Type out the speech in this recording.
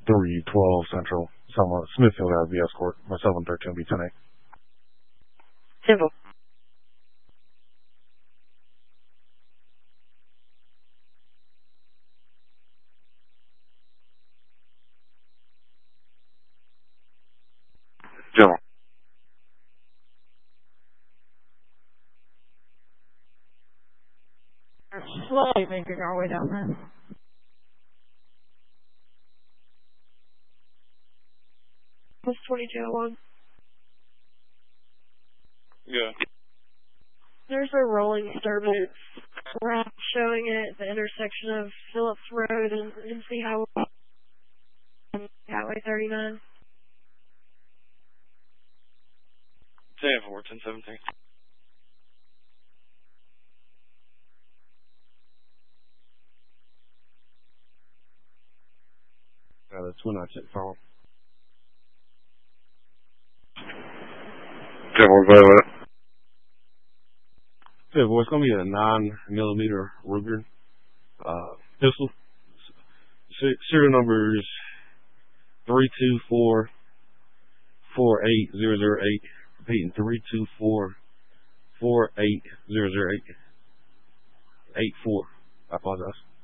312 Central, Smithfield Ave, escort. My 713 will be 10-8. Simple. General. Slowly making our way down there. What's 2201? Yeah. There's a rolling disturbance. We're showing it at the intersection of Phillips Road and MC Highway 39. 10-4, 10-17. That's when I check phone. 10-4, go with it. Yeah, boy, it's gonna be a 9mm Ruger pistol. Serial numbers 324-48008. Repeating 324-48008. 84. I apologize.